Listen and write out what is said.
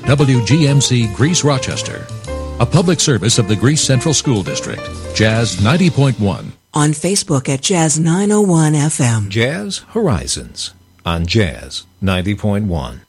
WGMC Greece Rochester. A public service of the Greece Central School District. Jazz 90.1. On Facebook at Jazz 901 FM. Jazz Horizons on Jazz 90.1.